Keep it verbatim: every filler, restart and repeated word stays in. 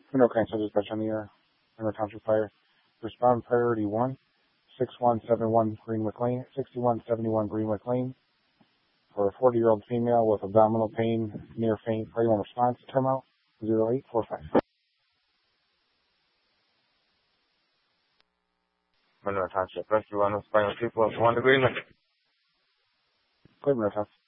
Monroe County Dispatch on the air. Monroe Township Fire. Respond priority one, six one seven one Greenwick Lane, sixty-one seventy-one Greenwick Lane. For a forty-year-old female with abdominal pain, near faint. Fire one response. Time out zero eight four five. Monroe Township Rescue one, responding two plus one to Greenwick. Clear, Monroe Township.